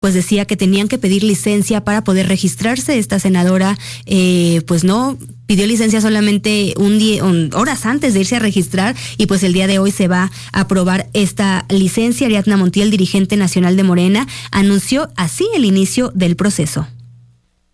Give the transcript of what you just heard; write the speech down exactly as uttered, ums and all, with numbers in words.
pues decía que tenían que pedir licencia para poder registrarse. Esta senadora, eh, pues no pidió licencia solamente un día, un, horas antes de irse a registrar, y pues el día de hoy se va a aprobar esta licencia. Ariadna Montiel, dirigente nacional de Morena, anunció así el inicio del proceso.